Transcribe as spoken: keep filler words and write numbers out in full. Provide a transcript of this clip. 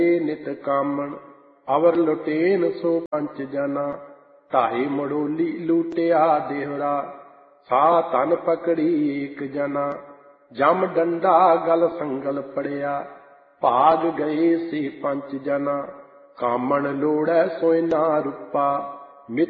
ਨਿਤ ਕਾਮਣ। ਅਵਰ ਲੁਟੇਨ ਸੋ ਪੰਚ ਜਨਾ, ਢਾਈ ਮੜੋਲੀ ਲੂਟਿਆ ਦੇਵਰਾ। ਸਾ ਧਨ ਪਕੜੀ ਏਕ ਜਨਾ, ਜਮ ਡੰਡਾ ਗਲ ਸੰਗਲ ਪੜਿਆ। ਭਾਗ ਗਏ ਸੀ ਪੰਚ ਜਨਾ, ਕਾਮਣ ਲੋੜੈ ਸੋਇਨਾ ਰੂਪਾ।